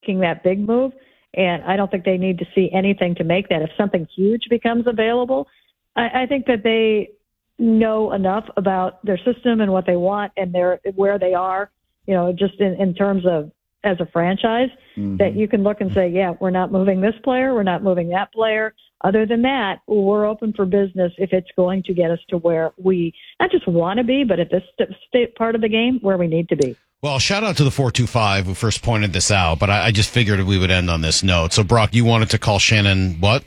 making that big move. And I don't think they need to see anything to make that. If something huge becomes available, I think that they know enough about their system and what they want and where they are, just in terms of as a franchise, that you can look and say, yeah, we're not moving this player, we're not moving that player. Other than that, we're open for business if it's going to get us to where we not just want to be, but at this part of the game where we need to be. Well, shout out to the 425 who first pointed this out, but I just figured we would end on this note. So, Brock, you wanted to call Shannon what?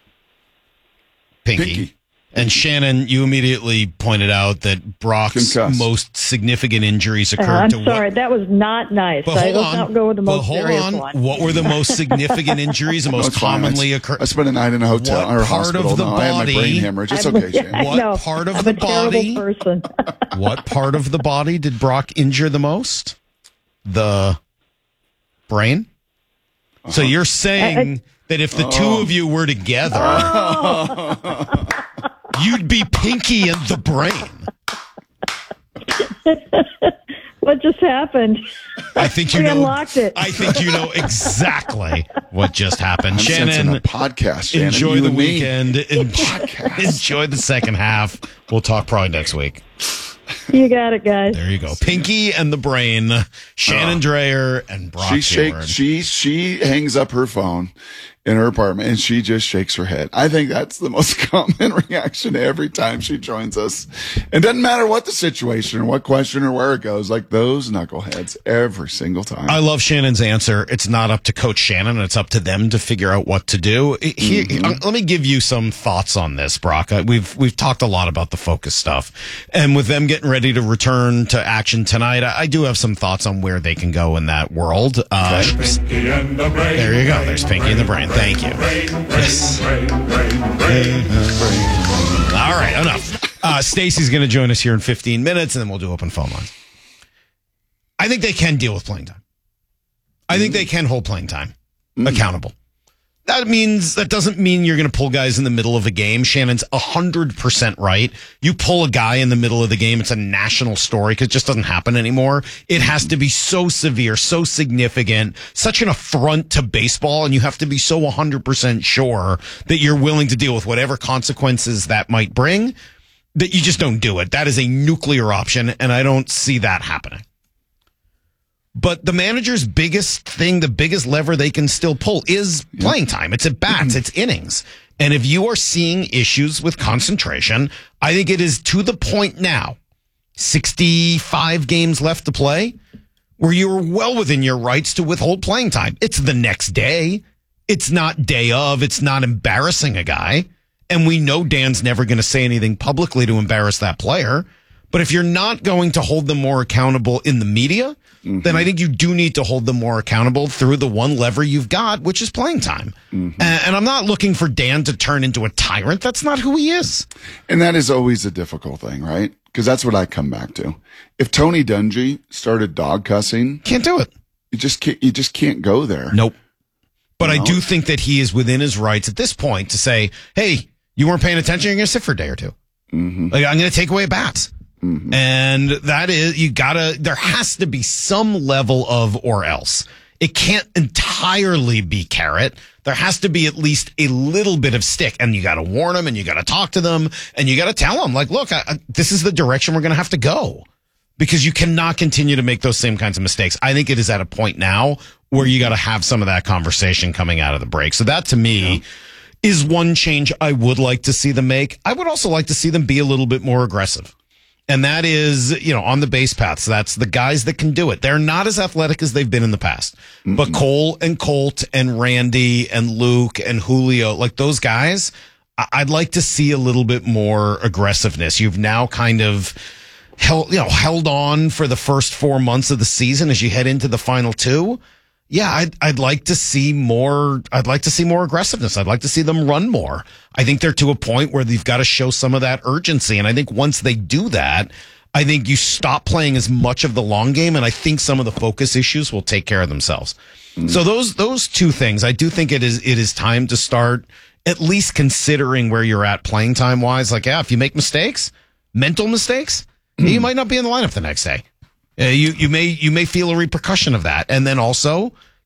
Pinky. And Shannon, you immediately pointed out that Brock's most significant injuries occurred I'm sorry, that was not nice. But let's not go with the most serious one. What were the most significant injuries, the most commonly occur? I spent a night in a hotel or hospital. I had my brain hemorrhage. It's okay, Shannon. What part of the body? What part of the body did Brock injure the most? The brain? So you're saying that if the two of you were together, you'd be Pinky and the brain. What just happened? I think we unlocked it. I think you know exactly what just happened. Shannon, a podcast. Shannon, enjoy the weekend. Enjoy the second half. We'll talk probably next week. You got it, guys. There you go. Pinky and the brain. Shannon Dreyer and Brock Huard. She hangs up her phone in her apartment and she just shakes her head. I think that's the most common reaction every time she joins us. It doesn't matter what the situation or what question or where it goes, like those knuckleheads every single time. I love Shannon's answer. It's not up to Coach Shannon. It's up to them to figure out what to do. Let me give you some thoughts on this, Brock. We've talked a lot about the focus stuff, and with them getting ready to return to action tonight, I do have some thoughts on where they can go in that world. There you go. There's Pinky and the brain. Thank you. Yes. All right, enough. Stacy's going to join us here in 15 minutes, and then we'll do open phone lines. I think they can deal with playing time. I think they can hold playing time accountable. That doesn't mean you're going to pull guys in the middle of a game. Shannon's 100% right. You pull a guy in the middle of the game, it's a national story because it just doesn't happen anymore. It has to be so severe, so significant, such an affront to baseball, and you have to be so 100% sure that you're willing to deal with whatever consequences that might bring, that you just don't do it. That is a nuclear option, and I don't see that happening. But the manager's biggest thing, the biggest lever they can still pull is playing time. It's at bats, it's innings. And if you are seeing issues with concentration, I think it is to the point now, 65 games left to play, where you're well within your rights to withhold playing time. It's the next day. It's not day of. It's not embarrassing a guy. And we know Dan's never going to say anything publicly to embarrass that player. But if you're not going to hold them more accountable in the media, then I think you do need to hold them more accountable through the one lever you've got, which is playing time. And I'm not looking for Dan to turn into a tyrant. That's not who he is. And that is always a difficult thing, right? Because that's what I come back to. If Tony Dungy started dog cussing, can't do it. You just can't go there. Nope. But I do think that he is within his rights at this point to say, hey, you weren't paying attention, you're going to sit for a day or two. Like, I'm going to take away bats. And that is, there has to be some level of or else. It can't entirely be carrot. There has to be at least a little bit of stick, and you got to warn them and you got to talk to them and you got to tell them, like, look, this is the direction we're going to have to go, because you cannot continue to make those same kinds of mistakes. I think it is at a point now where you got to have some of that conversation coming out of the break. So that to me is one change I would like to see them make. I would also like to see them be a little bit more aggressive. And that is, on the base paths. That's the guys that can do it. They're not as athletic as they've been in the past. But Cole and Colt and Randy and Luke and Julio, like those guys, I'd like to see a little bit more aggressiveness. You've now kind of held on for the first 4 months of the season as you head into the final two. Yeah, I'd like to see more. I'd like to see more aggressiveness. I'd like to see them run more. I think they're to a point where they've got to show some of that urgency. And I think once they do that, I think you stop playing as much of the long game. And I think some of the focus issues will take care of themselves. So those two things, I do think it is time to start at least considering where you're at playing time wise. Like, if you make mistakes, mental mistakes, you might not be in the lineup the next day. You may feel a repercussion of that. And then also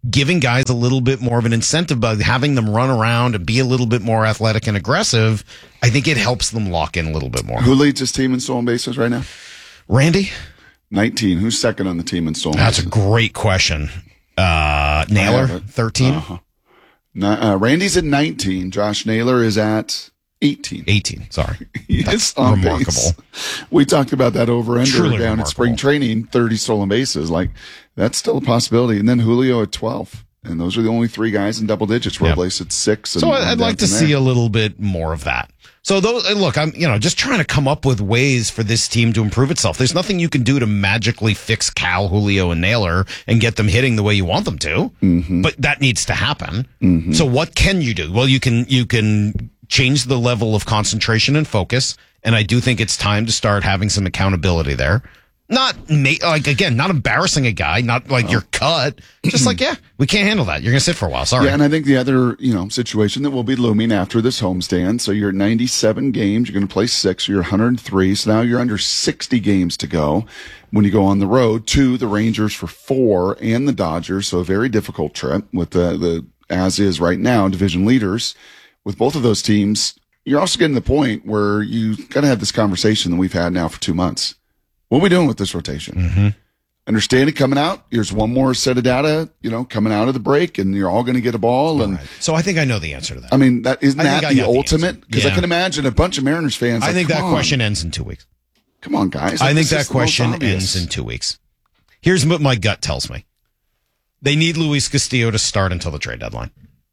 giving guys a little bit more of an incentive by having them run around and be a little bit more athletic and aggressive, I think it helps them lock in a little bit more. Who leads his team in stolen bases right now? Randy? 19. Who's second on the team in stolen bases? That's a great question. Naylor, 13. Randy's at 19. Josh Naylor is at 18. 18, sorry. That's remarkable. Base. We talked about that over-under Truly down at spring training, 30 stolen bases. Like, that's still a possibility. And then Julio at 12. And those are the only 3 guys in double digits. Robles at 6. So I'd like to see a little bit more of that. So look, I'm just trying to come up with ways for this team to improve itself. There's nothing you can do to magically fix Cal, Julio, and Naylor and get them hitting the way you want them to. Mm-hmm. But that needs to happen. Mm-hmm. So what can you do? Well, you can change the level of concentration and focus. And I do think it's time to start having some accountability there. Not not embarrassing a guy, not like you're cut. Just like, we can't handle that. You're going to sit for a while. Sorry. Yeah, and I think the other, situation that will be looming after this homestand. So you're at 97 games. You're going to play 6. You're 103. So now you're under 60 games to go when you go on the road to the Rangers for 4 and the Dodgers. So a very difficult trip with the as is right now, division leaders. With both of those teams, you're also getting to the point where you got to have this conversation that we've had now for 2 months. What are we doing with this rotation? Mm-hmm. Understand it coming out. Here's one more set of data, coming out of the break, and you're all going to get a ball. And right. So I think I know the answer to that. I mean, isn't that the ultimate? Because I can imagine a bunch of Mariners fans. I think that question ends in 2 weeks. Come on, guys. I think that question ends in 2 weeks. Here's what my gut tells me. They need Luis Castillo to start until the trade deadline.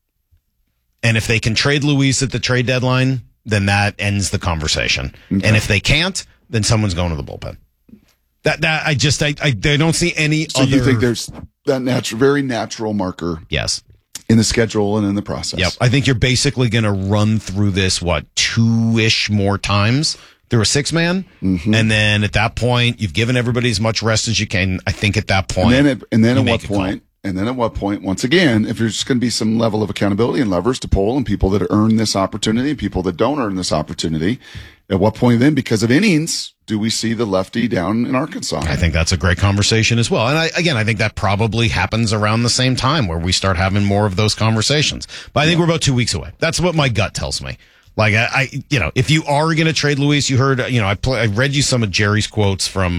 And if they can trade Luis at the trade deadline, then that ends the conversation. Okay. And if they can't, then someone's going to the bullpen. I don't see any so other. You think there's that very natural marker? Yes. In the schedule and in the process. Yep. I think you're basically going to run through this, 2-ish more times through a 6-man. Mm-hmm. And then at that point, you've given everybody as much rest as you can. I think at that point. And then at what point, once again, if there's going to be some level of accountability and levers to pull and people that earn this opportunity and people that don't earn this opportunity, at what point then, because of innings, do we see the lefty down in Arkansas? I think that's a great conversation as well. And I think that probably happens around the same time where we start having more of those conversations. But I think we're about 2 weeks away. That's what my gut tells me. Like, if you are going to trade Luis, you heard, I read you some of Jerry's quotes from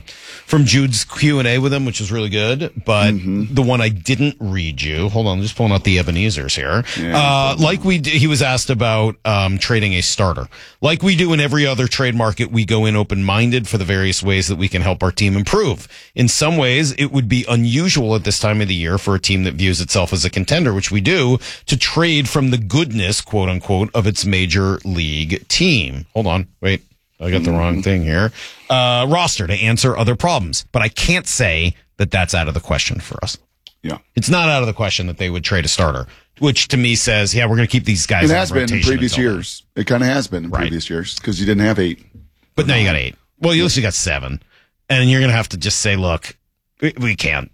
Jude's Q&A with him, which is really good. But the one I didn't read you, hold on, I'm just pulling out the Ebenezer's here. Yeah, he was asked about, trading a starter. Like we do in every other trade market, we go in open-minded for the various ways that we can help our team improve. In some ways, it would be unusual at this time of the year for a team that views itself as a contender, which we do, to trade from the goodness, quote unquote, of its major league team. Hold on. Wait, I got the wrong thing here. Roster to answer other problems. But I can't say that that's out of the question for us. Yeah. It's not out of the question that they would trade a starter, which to me says, we're going to keep these guys. It has been in previous years. It kind of has been in previous years because you didn't have 8. But now you got 8. Well, you also got 7. And you're going to have to just say, look, we can't.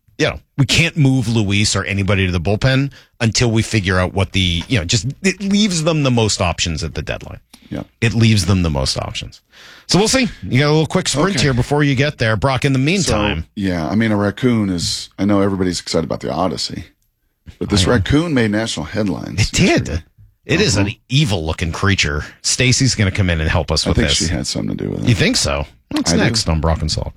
We can't move Luis or anybody to the bullpen until we figure out what it leaves them the most options at the deadline. Yeah. It leaves them the most options. So we'll see. You got a little quick sprint here before you get there. Brock, in the meantime. A raccoon I know everybody's excited about the Odyssey, but this raccoon made national headlines. It did. It is an evil looking creature. Stacy's going to come in and help us with this. I think she had something to do with it. You think so? What's next on Brock and Salk?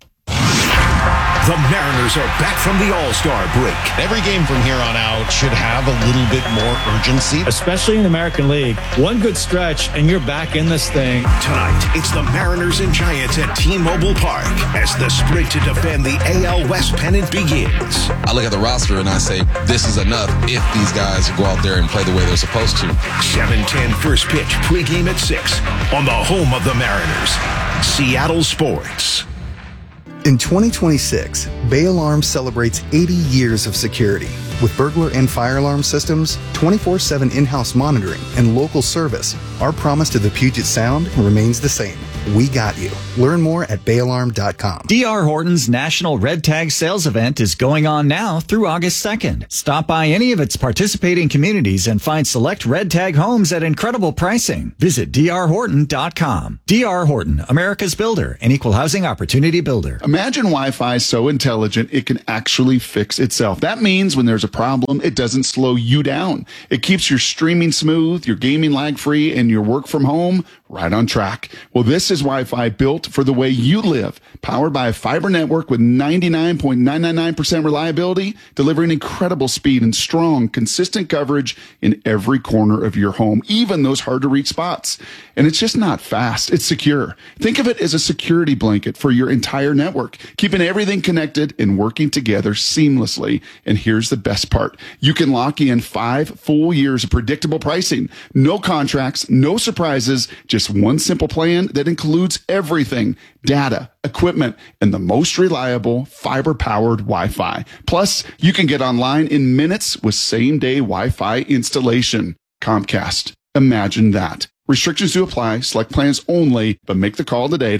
The Mariners are back from the All-Star break. Every game from here on out should have a little bit more urgency. Especially in the American League. One good stretch, and you're back in this thing. Tonight, it's the Mariners and Giants at T-Mobile Park as the sprint to defend the AL West pennant begins. I look at the roster and I say, this is enough if these guys go out there and play the way they're supposed to. 7:10 first pitch, pregame at 6 on the home of the Mariners, Seattle Sports. In 2026, Bay Alarm celebrates 80 years of security. With burglar and fire alarm systems, 24/7 in-house monitoring, and local service, our promise to the Puget Sound remains the same. we got you. Learn more at bayalarm.com. D.R. Horton's National Red Tag Sales Event is going on now through August 2nd. Stop by any of its participating communities and find select Red Tag homes at incredible pricing. Visit drhorton.com. D.R. Horton, America's builder, an equal housing opportunity builder. Imagine Wi-Fi so intelligent it can actually fix itself. That means when there's a problem, it doesn't slow you down. It keeps your streaming smooth, your gaming lag-free, and your work from home right on track. Well, this is Wi-Fi built for the way you live, powered by a fiber network with 99.999% reliability, delivering incredible speed and strong, consistent coverage in every corner of your home, even those hard-to-reach spots. And it's just not fast, it's secure. Think of it as a security blanket for your entire network, keeping everything connected and working together seamlessly. And here's the best part. You can lock in 5 full years of predictable pricing. No contracts, no surprises, just one simple plan that includes everything: data, equipment, and the most reliable fiber-powered Wi-Fi. Plus, you can get online in minutes with same-day Wi-Fi installation. Comcast. Imagine that. Restrictions do apply. Select plans only, but make the call today to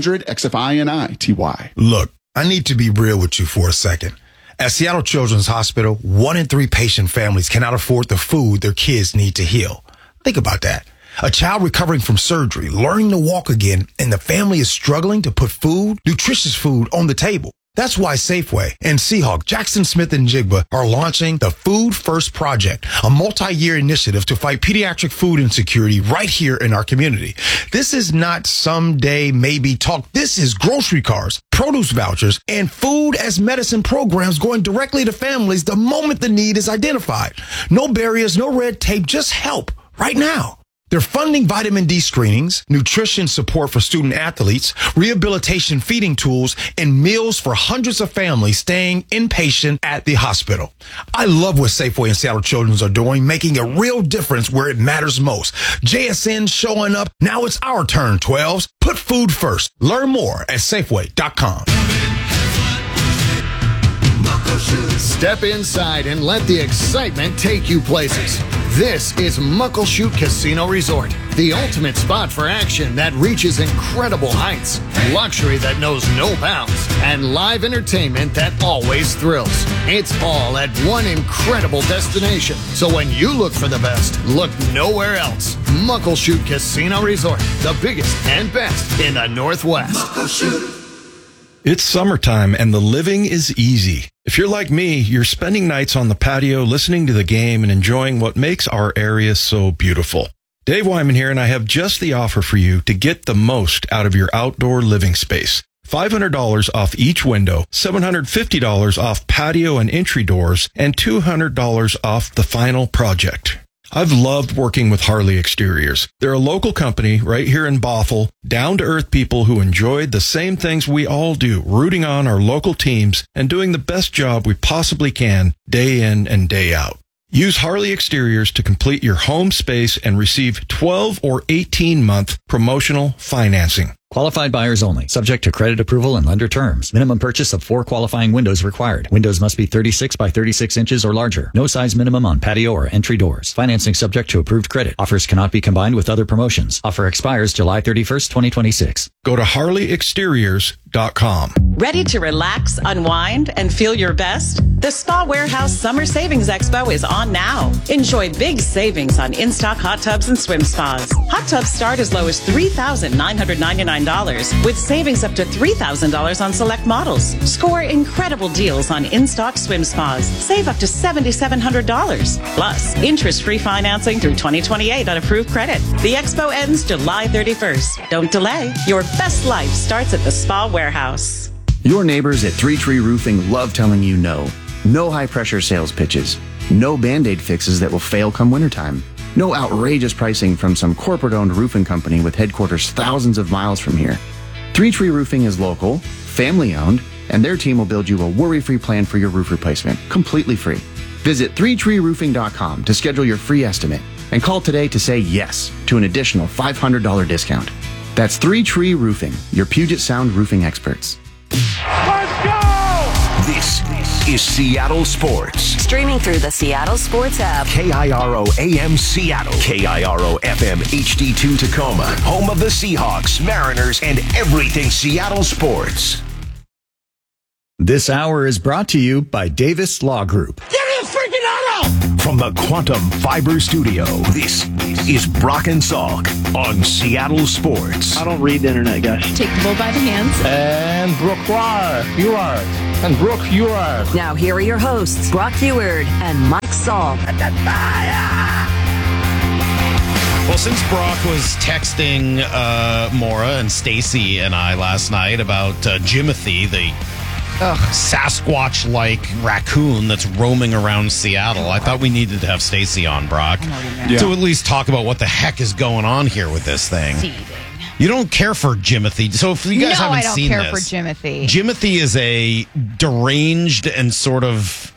1-800-XFINITY. Look, I need to be real with you for a second. At Seattle Children's Hospital, 1 in 3 patient families cannot afford the food their kids need to heal. Think about that. A child recovering from surgery, learning to walk again, and the family is struggling to put food, nutritious food, on the table. That's why Safeway and Seahawk, Jackson Smith and Jigba are launching the Food First Project, a multi-year initiative to fight pediatric food insecurity right here in our community. This is not someday maybe talk. This is grocery cards, produce vouchers, and food as medicine programs going directly to families the moment the need is identified. No barriers, no red tape, just help right now. They're funding vitamin D screenings, nutrition support for student athletes, rehabilitation feeding tools, and meals for hundreds of families staying inpatient at the hospital. I love what Safeway and Seattle Children's are doing, making a real difference where it matters most. JSN showing up. Now it's our turn, 12s. Put food first. Learn more at Safeway.com. Step inside and let the excitement take you places. This is Muckleshoot Casino Resort, the ultimate spot for action that reaches incredible heights, luxury that knows no bounds, and live entertainment that always thrills. It's all at one incredible destination. So when you look for the best, look nowhere else. Muckleshoot Casino Resort, the biggest and best in the Northwest. Muckleshoot. It's summertime and the living is easy. If you're like me, you're spending nights on the patio listening to the game and enjoying what makes our area so beautiful. Dave Wyman here, and I have just the offer for you to get the most out of your outdoor living space. $500 off each window, $750 off patio and entry doors, and $200 off the final project. I've loved working with Harley Exteriors. They're a local company right here in Bothell, down-to-earth people who enjoyed the same things we all do, rooting on our local teams and doing the best job we possibly can day in and day out. Use Harley Exteriors to complete your home space and receive 12 or 18-month promotional financing. Qualified buyers only. Subject to credit approval and lender terms. Minimum purchase of 4 qualifying windows required. Windows must be 36 by 36 inches or larger. No size minimum on patio or entry doors. Financing subject to approved credit. Offers cannot be combined with other promotions. Offer expires July 31st, 2026. Go to HarleyExteriors.com. Ready to relax, unwind, and feel your best? The Spa Warehouse Summer Savings Expo is on now. Enjoy big savings on in-stock hot tubs and swim spas. Hot tubs start as low as $3,999 with savings up to $3,000 on select models. Score incredible deals on in-stock swim spas. Save up to $7,700. Plus, interest-free financing through 2028 on approved credit. The expo ends July 31st. Don't delay. Your best life starts at the Spa Warehouse. Your neighbors at Three Tree Roofing love telling you no. No high-pressure sales pitches. No Band-Aid fixes that will fail come wintertime. No outrageous pricing from some corporate-owned roofing company with headquarters thousands of miles from here. Three Tree Roofing is local, family-owned, and their team will build you a worry-free plan for your roof replacement, completely free. Visit threetreeroofing.com to schedule your free estimate and call today to say yes to an additional $500 discount. That's Three Tree Roofing, your Puget Sound roofing experts. Let's go! This is Seattle Sports. Streaming through the Seattle Sports app. KIRO AM Seattle. KIRO FM HD2 Tacoma. Home of the Seahawks, Mariners, and everything Seattle sports. This hour is brought to you by Davis Law Group. Get me a freaking auto! From the Quantum Fiber Studio, this is Brock and Salk on Seattle Sports. I don't read the internet, guys. Take the bull by the hands. And Brooke, you are. And Brooke, you are. Now here are your hosts, Brock Heward and Mike Salk. Well, since Brock was texting Maura and Stacy and I last night about Jimothy, the Sasquatch-like raccoon that's roaming around Seattle, I thought we needed to have Stacy on, Brock, to at least talk about what the heck is going on here with this thing. You don't care for Jimothy. So if you guys haven't seen this. No, I don't care for Jimothy. Jimothy is a deranged and sort of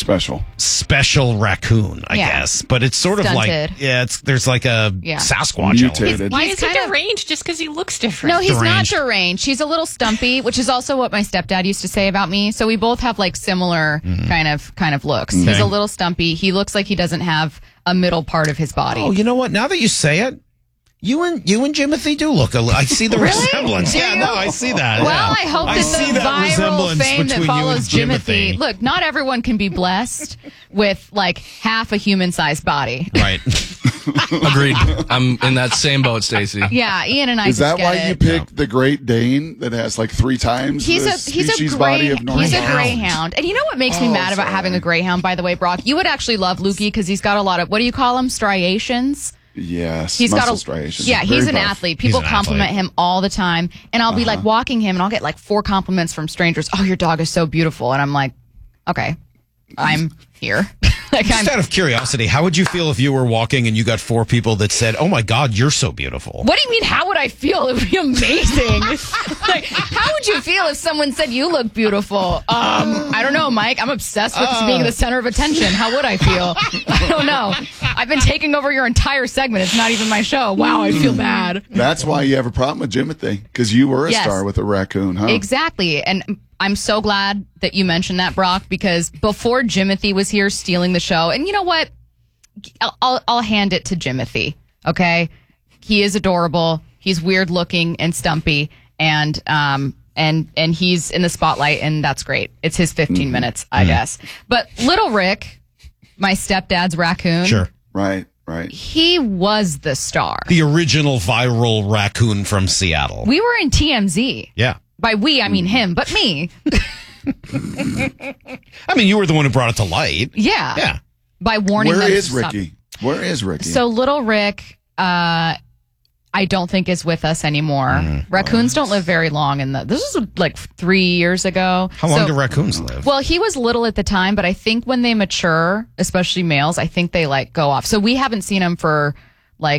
special raccoon, I guess. But it's sort of like, there's like a Sasquatch element. Why is he deranged just because he looks different? No, he's not deranged. He's a little stumpy, which is also what my stepdad used to say about me. So we both have like similar kind of looks. Okay. He's a little stumpy. He looks like he doesn't have a middle part of his body. Oh, you know what? Now that you say it, you and Jimothy do look. I see the resemblance. Yeah, no, I see that. Well, I hope that the viral fame that follows Jimothy. Look, not everyone can be blessed with like half a human-sized body. Right. Agreed. I'm in that same boat, Stacey. Yeah, Ian and I. Is that why you picked the Great Dane that has like 3 times the species body of normal? He's a greyhound. And you know what makes me mad about having a greyhound? By the way, Brock, you would actually love Lukey because he's got a lot of, what do you call them? Striations. Yes, he's got striations. Yeah, he's an athlete. People compliment him all the time, and I'll be like walking him, and I'll get like 4 compliments from strangers. Oh, your dog is so beautiful, and I'm like, okay, I'm here. Just out of curiosity, how would you feel if you were walking and you got 4 people that said, "Oh my God, you're so beautiful"? What do you mean? How would I feel? It would be amazing. Like, how would you feel if someone said you look beautiful? I don't know, Mike. I'm obsessed with being the center of attention. How would I feel? I don't know. I've been taking over your entire segment. It's not even my show. Wow, I feel bad. That's why you have a problem with Jimothy, because you were a star with a raccoon, huh? Exactly, and I'm so glad that you mentioned that, Brock, because before Jimothy was here stealing the show, and you know what? I'll hand it to Jimothy, okay? He is adorable. He's weird looking and stumpy, and he's in the spotlight, and that's great. It's his 15 minutes, I guess. But Little Rick, my stepdad's raccoon. Sure. Right. He was the star. The original viral raccoon from Seattle. We were in TMZ. Yeah. By we, I mean him, but me. I mean, you were the one who brought it to light. Yeah. Yeah. By warning them. Where is Ricky? Where is Ricky? So Little Rick, I don't think is with us anymore. Raccoons don't live very long. This was like 3 years ago. How long do raccoons live? Well, he was little at the time, but I think when they mature, especially males, I think they like go off. So we haven't seen him for like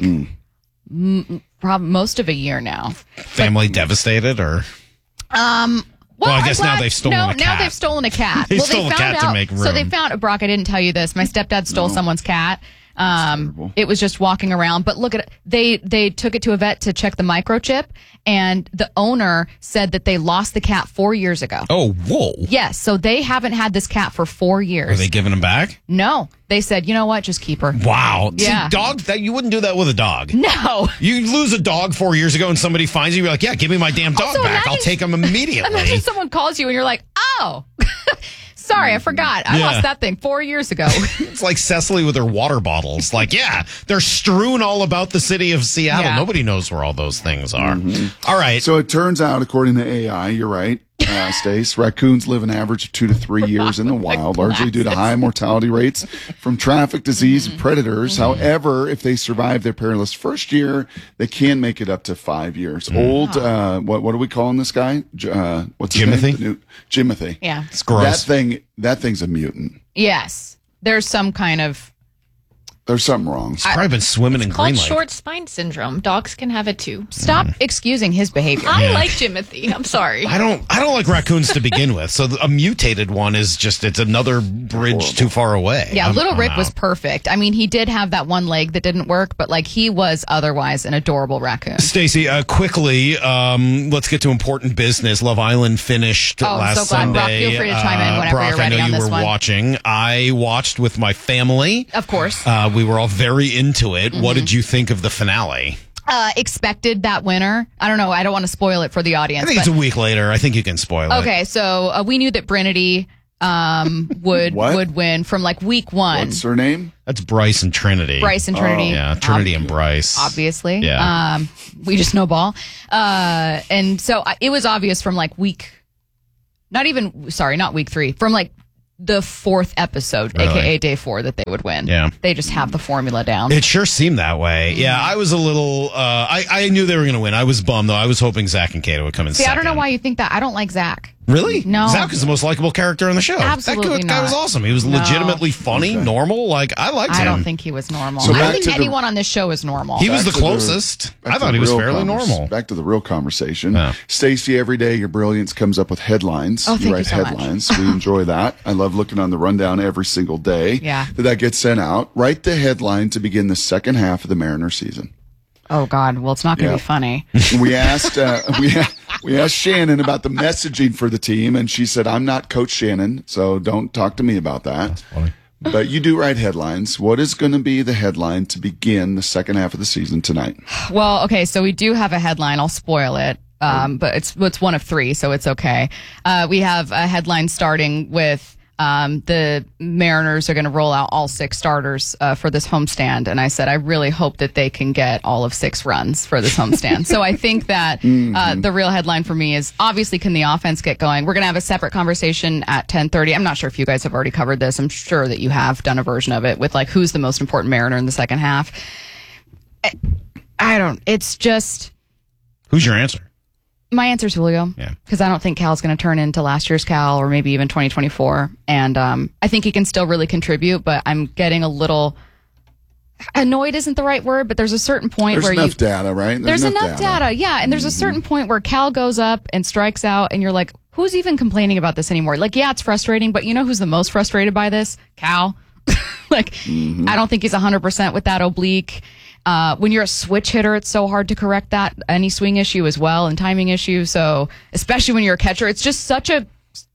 most of a year now. Family devastated or? Well, I guess now they've stolen a cat. Now they've stolen a cat. They stole a cat to make room. So they found, Brock, I didn't tell you this. My stepdad stole someone's cat. It was just walking around, but look at it. They took it to a vet to check the microchip, and the owner said that they lost the cat 4 years ago. Oh, whoa. Yes. So they haven't had this cat for 4 years. Are they giving him back? No. They said, you know what? Just keep her. Wow. Yeah. See, dogs, you wouldn't do that with a dog. No. You lose a dog 4 years ago and somebody finds you, you're like, yeah, give me my damn dog back. I'll take him immediately. Imagine someone calls you and you're like, oh, sorry, I forgot. I lost that thing 4 years ago. It's like Cecily with her water bottles. Like, yeah, they're strewn all about the city of Seattle. Yeah. Nobody knows where all those things are. All right. So it turns out, according to AI, you're right, Stace, raccoons live an average of 2 to 3 years in the wild, largely due to high mortality rates from traffic, disease, and predators. However, if they survive their perilous first year, they can make it up to 5 years. What are we calling this guy? What's his name? Jimothy. Yeah. It's gross. That thing's a mutant. Yes. There's some kind of There's something wrong. He's probably been swimming in Called Green Lake. short spine syndrome. Dogs can have it too. Stop excusing his behavior. I like Jimothy. I'm sorry. I don't like raccoons to begin with. So a mutated one is just, it's another bridge too far away. Yeah, I'm Little Rick out. was perfect. I mean, he did have that one leg that didn't work, but like he was otherwise an adorable raccoon. Stacey, quickly, let's get to important business. Love Island finished I'm last so glad. Sunday. Brock, feel free to chime in whenever Brock, you're ready I know on you this were one. watching. I watched with my family. Of course. We were all very into it. What Mhm. did you think of the finale? Expected that winner. I don't know. I don't want to spoil it for the audience. I think it's a week later. I think you can spoil it. Okay, so we knew that Brinity would win from like week one. What's her name? That's Bryce and Trinity. Bryce and Trinity. Yeah, Trinity and Bryce. Obviously. Yeah. We just know ball. And so it was obvious from like not week 3, from like the 4th episode, Really? aka day 4, that they would win. Yeah. They just have the formula down. It sure seemed that way. Yeah, I was a little. I knew they were going to win. I was bummed though. I was hoping Zach and Kato would come in See, second. I don't know why you think that. I don't like Zach. Really? No. Zach is the most likable character on the show. Absolutely that guy was not. awesome. He was No. legitimately funny, normal. Like I liked him. I don't think he was normal. So I back don't think to the- anyone on this show is normal. He was the Back to closest. back I to thought the he was real fairly normal. Back to the real conversation. Stacey, every day your brilliance comes up with headlines. Oh, you thank write you so much. headlines. We enjoy that. I love looking on the rundown every single day. Yeah. That gets sent out. Write the headline to begin the second half of the Mariners season. Oh God! Well, it's not going to Yeah. be funny. We asked we asked Shannon about the messaging for the team, and she said, "I'm not Coach Shannon, so don't talk to me about that." That's funny. But you do write headlines. What is going to be the headline to begin the second half of the season tonight? Well, okay, so we do have a headline. I'll spoil it. But it's one of 3, so it's okay. We have a headline starting with the Mariners are going to roll out all 6 starters for this homestand. And I said, I really hope that they can get all of 6 runs for this homestand. So I think that the real headline for me is obviously, can the offense get going? We're going to have a separate conversation at 10:30. I'm not sure if you guys have already covered this. I'm sure that you have done a version of it with like who's the most important Mariner in the second half. It's just. Who's your answer? My answer is Julio. Yeah. Because I don't think Cal's going to turn into last year's Cal or maybe even 2024. And I think he can still really contribute, but I'm getting a little annoyed isn't the right word, but there's a certain point There's where enough data, right? There's enough data. Yeah. And there's a certain point where Cal goes up and strikes out and you're like, who's even complaining about this anymore? Like, yeah, it's frustrating, but you know who's the most frustrated by this? Cal. I don't think he's 100% with that oblique. When you're a switch hitter, it's so hard to correct that. Any swing issue as well and timing issue. So especially when you're a catcher, it's just such a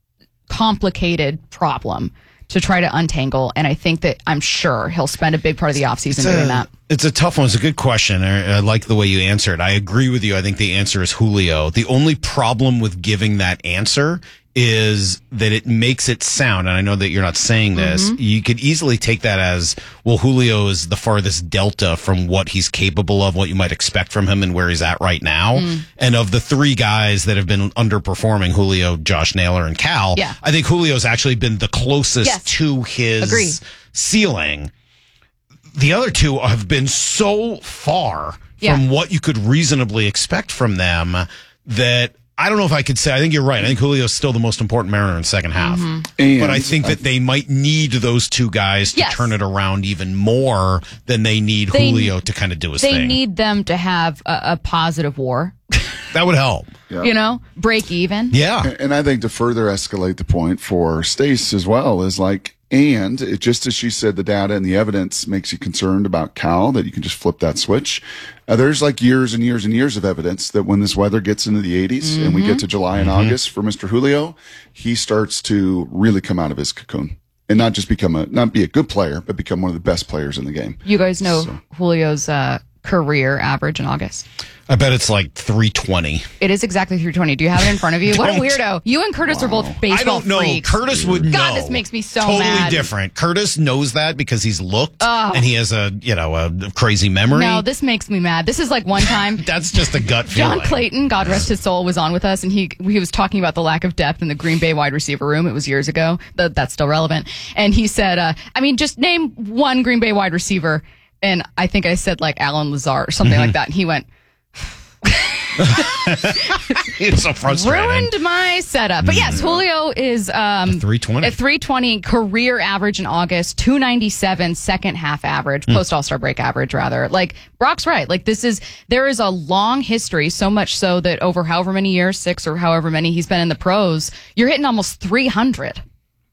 complicated problem to try to untangle. And I think that I'm sure he'll spend a big part of the offseason doing that. It's a tough one. It's a good question. I like the way you answered. I agree with you. I think the answer is Julio. The only problem with giving that answer is that it makes it sound, and I know that you're not saying this, you could easily take that as, well, Julio is the farthest delta from what he's capable of, what you might expect from him and where he's at right now. And of the 3 guys that have been underperforming, Julio, Josh Naylor, and Cal, I think Julio's actually been the closest to his ceiling. The other 2 have been so far from what you could reasonably expect from them that I don't know if I could say. I think you're right. I think Julio's still the most important Mariner in the second half. But I think that they might need those 2 guys to turn it around even more than they need Julio to kind of do his thing. They need them to have a positive WAR. That would help. Yeah. You know, break even. Yeah. And I think to further escalate the point for Stace as well is like, and it, just as she said, the data and the evidence makes you concerned about Cal, that you can just flip that switch. There's like years and years and years of evidence that when this weather gets into the 80s and we get to July and August for Mr. Julio, he starts to really come out of his cocoon and not just not be a good player, but become one of the best players in the game. You guys know Julio's career average in August? I bet it's like 320. It is exactly 320. Do you have it in front of you? What a weirdo. You and Curtis are both baseball I don't know. freaks. Curtis would know. God, this makes me so totally mad. different. Curtis knows that because he's looked and he has a crazy memory. No, this makes me mad. This is like one time. That's just a gut feeling. John Clayton, God rest his soul, was on with us, and he was talking about the lack of depth in the Green Bay wide receiver room. It was years ago. That's still relevant. And he said, just name one Green Bay wide receiver. And I think I said like Alan Lazard or something like that. And he went, It's so frustrating. Ruined my setup. But yes, Julio is 320. At 320 career average in August, 297 second half average, post All-Star break average rather. Like Brock's right. Like there is a long history, so much so that over however many years, 6 or however many he's been in the pros, you're hitting almost 300.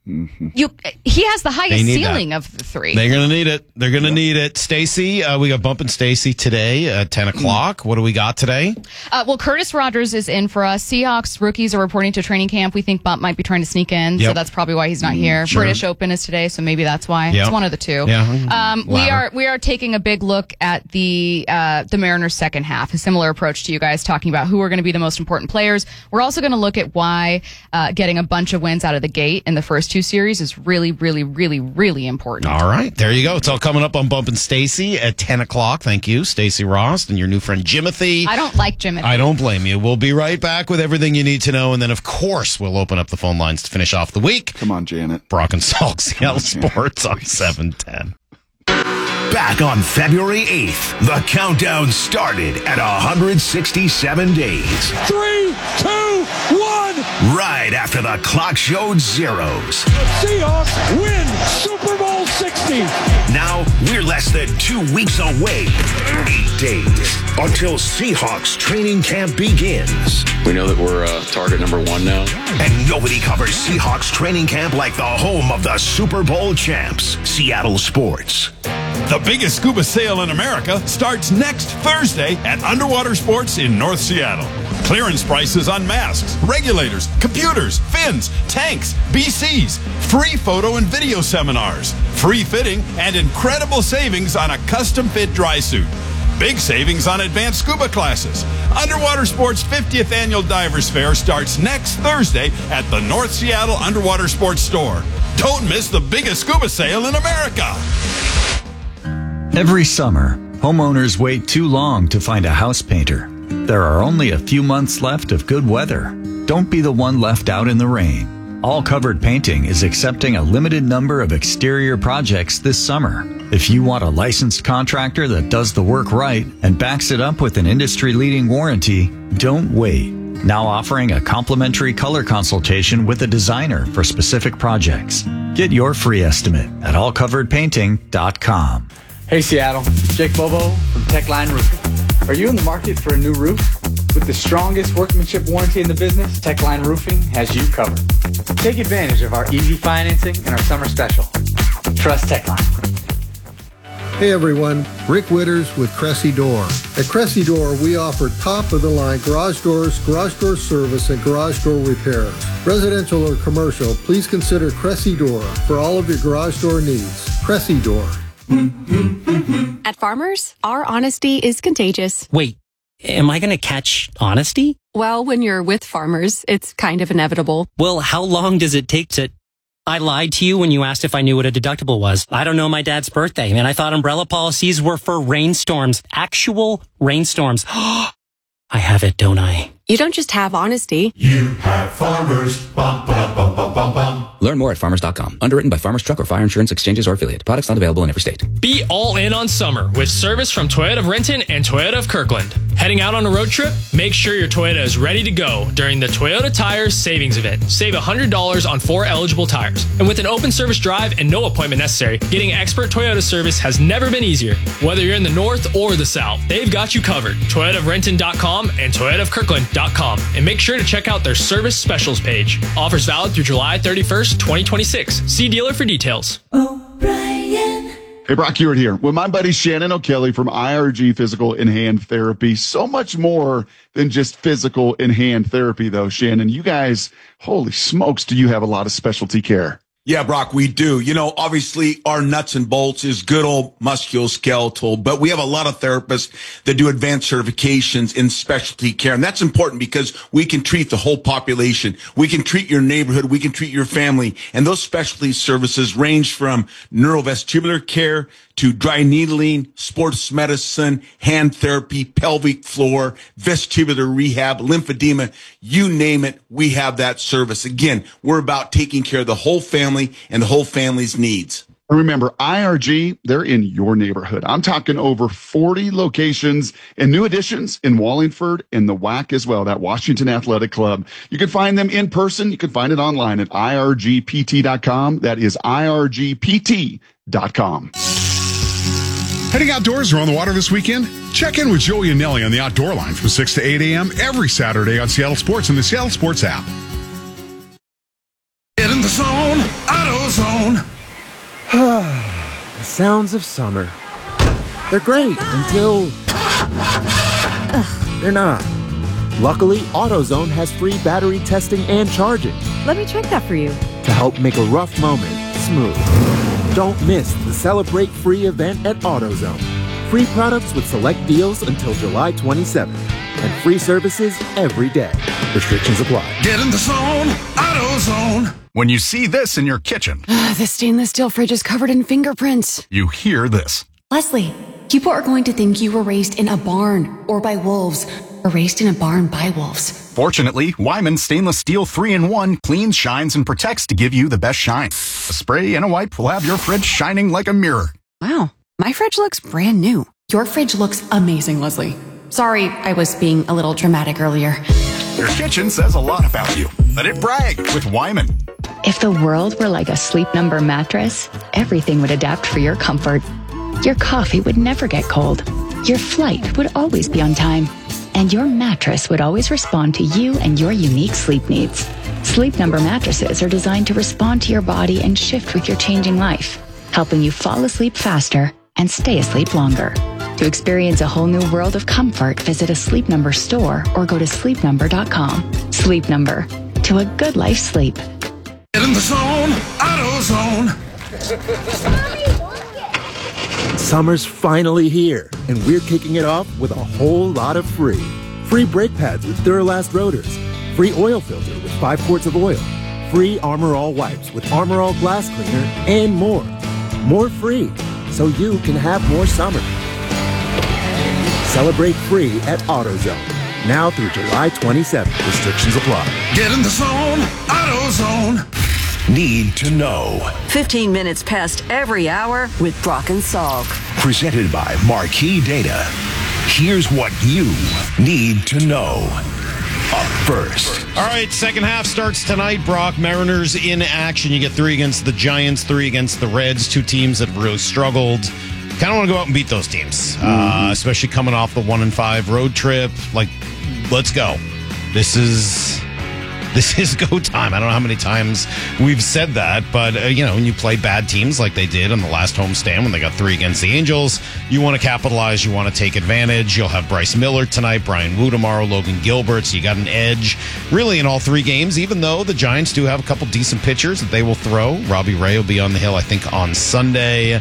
He has the highest ceiling of the three. They're going to need it. They're going to need it. Stacy, we got Bumpin' Stacy today at 10 o'clock. What do we got today? Well, Curtis Rogers is in for us. Seahawks rookies are reporting to training camp. We think Bump might be trying to sneak in, so that's probably why he's not here. Sure. British Open is today, so maybe that's why. Yep. It's one of the two. Yeah. We are taking a big look at the Mariners' second half, a similar approach to you guys, talking about who are going to be the most important players. We're also going to look at why getting a bunch of wins out of the gate in the first two series is really, really, really, really important. All right, there you go. It's all coming up on Bumpin' Stacy at 10 o'clock. Thank you, Stacy Rost, and your new friend Jimothy. I don't like Jimothy. I don't blame you. We'll be right back with everything you need to know, and then, of course, we'll open up the phone lines to finish off the week. Come on, Janet. Brock and Salk, Seattle Sports on 710. Back on February 8th, the countdown started at 167 days. 3, 2, 1. Right after the clock showed zeros. The Seahawks win Super Bowl 60. Now we're less than 2 weeks away. 8 days until Seahawks training camp begins. We know that we're target number 1 now. And nobody covers Seahawks training camp like the home of the Super Bowl champs, Seattle Sports. The biggest scuba sale in America starts next Thursday at Underwater Sports in North Seattle. Clearance prices on masks, regulators, computers, fins, tanks, BCs, free photo and video seminars, free fitting, and incredible savings on a custom fit dry suit. Big savings on advanced scuba classes. Underwater Sports 50th Annual Divers Fair starts next Thursday at the North Seattle Underwater Sports Store. Don't miss the biggest scuba sale in America. Every summer, homeowners wait too long to find a house painter. There are only a few months left of good weather. Don't be the one left out in the rain. All Covered Painting is accepting a limited number of exterior projects this summer. If you want a licensed contractor that does the work right and backs it up with an industry-leading warranty, don't wait. Now offering a complimentary color consultation with a designer for specific projects. Get your free estimate at allcoveredpainting.com. Hey Seattle, Jake Bobo from Techline Roofing. Are you in the market for a new roof? With the strongest workmanship warranty in the business, Techline Roofing has you covered. Take advantage of our easy financing and our summer special. Trust Techline. Hey everyone, Rick Witters with Cressy Door. At Cressy Door, we offer top-of-the-line garage doors, garage door service, and garage door repairs. Residential or commercial, please consider Cressy Door for all of your garage door needs. Cressy Door. At Farmers, our honesty is contagious. Wait, am I going to catch honesty? Well, when you're with Farmers, it's kind of inevitable. Well, how long does it take to... I lied to you when you asked if I knew what a deductible was. I don't know my dad's birthday, and I thought umbrella policies were for rainstorms. Actual rainstorms. I have it, don't I? You don't just have honesty. You have Farmers. Bum, bum, bum, bum, bum, bum. Learn more at farmers.com. Underwritten by Farmers Truck or Fire Insurance Exchanges or Affiliate. Products not available in every state. Be all in on summer with service from Toyota of Renton and Toyota of Kirkland. Heading out on a road trip? Make sure your Toyota is ready to go during the Toyota Tires Savings Event. Save $100 on 4 eligible tires. And with an open service drive and no appointment necessary, getting expert Toyota service has never been easier. Whether you're in the north or the south, they've got you covered. ToyotaofRenton.com and ToyotaofKirkland.com. And make sure to check out their service specials page. Offers valid through July 31st, 2026. See dealer for details. Hey, Brock Ewart here with my buddy Shannon O'Kelly from IRG Physical and Hand Therapy. So much more than just physical and hand therapy, though, Shannon. You guys, holy smokes, do you have a lot of specialty care? Yeah, Brock, we do. You know, obviously our nuts and bolts is good old musculoskeletal, but we have a lot of therapists that do advanced certifications in specialty care. And that's important because we can treat the whole population. We can treat your neighborhood. We can treat your family. And those specialty services range from neurovestibular care to dry needling, sports medicine, hand therapy, pelvic floor, vestibular rehab, lymphedema, you name it, we have that service. Again, we're about taking care of the whole family and the whole family's needs. And remember, IRG, they're in your neighborhood. I'm talking over 40 locations and new additions in Wallingford and the WAC as well, that Washington Athletic Club. You can find them in person. You can find it online at irgpt.com. That is irgpt.com. Heading outdoors or on the water this weekend? Check in with Joey and Nelly on the Outdoor Line from 6 to 8 a.m. every Saturday on Seattle Sports and the Seattle Sports app. Get in the zone, AutoZone. The sounds of summer. They're great until they're not. Luckily, AutoZone has free battery testing and charging Let me check that for you. to help make a rough moment smooth. Don't miss the Celebrate Free event at AutoZone. Free products with select deals until July 27th. And free services every day. Restrictions apply. Get in the zone, AutoZone. When you see this in your kitchen, The stainless steel fridge is covered in fingerprints. you hear this. Leslie, people are going to think you were raised in a barn or by wolves or raised in a barn by wolves. Fortunately, Wyman Stainless Steel 3-in-1 cleans, shines, and protects to give you the best shine. A spray and a wipe will have your fridge shining like a mirror. Wow, my fridge looks brand new. Your fridge looks amazing, Leslie. Sorry, I was being a little dramatic earlier. Your kitchen says a lot about you. Let it brag with Wyman. If the world were like a Sleep Number mattress, everything would adapt for your comfort. Your coffee would never get cold. Your flight would always be on time. And your mattress would always respond to you and your unique sleep needs. Sleep Number mattresses are designed to respond to your body and shift with your changing life, helping you fall asleep faster and stay asleep longer. To experience a whole new world of comfort, visit a Sleep Number store or go to sleepnumber.com. Sleep Number. To a good life sleep. Get in the zone, AutoZone. Summer's finally here, and we're kicking it off with a whole lot of free. Free brake pads with Duralast rotors. Free oil filter with 5 quarts of oil. Free Armor All wipes with Armor All glass cleaner, and more. More free, so you can have more summer. Celebrate free at AutoZone. Now through July 27th. Restrictions apply. Get in the zone, AutoZone. Need to know. 15 minutes past every hour with Brock and Salk. Presented by Marquee Data. Here's what you need to know. Up first. All right, second half starts tonight. Brock, Mariners in action. You get 3 against the Giants, 3 against the Reds, 2 teams that have really struggled. Kind of want to go out and beat those teams, especially coming off the 1-5 road trip. Like, let's go. This is go time. I don't know how many times we've said that, but, when you play bad teams like they did on the last homestand when they got 3 against the Angels, you want to capitalize. You want to take advantage. You'll have Bryce Miller tonight, Brian Wu tomorrow, Logan Gilbert. So you got an edge really in all 3 games, even though the Giants do have a couple decent pitchers that they will throw. Robbie Ray will be on the hill, I think, on Sunday.